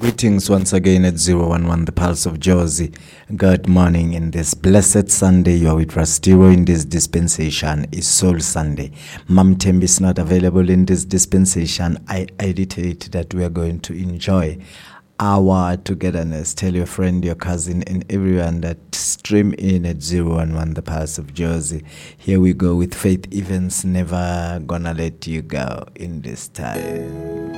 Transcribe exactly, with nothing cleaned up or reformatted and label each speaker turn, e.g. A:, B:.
A: Greetings once again at zero one one, the Pulse of Josie. Good morning. In this blessed Sunday, you are with Rastiro. In this dispensation is Soul Sunday. Mam Tembi is not available in this dispensation. I editate that we are going to enjoy our togetherness. Tell your friend, your cousin, and everyone that stream in at zero one one, the Pulse of Josie. Here we go with Faith Evans. Never gonna let you go in this time.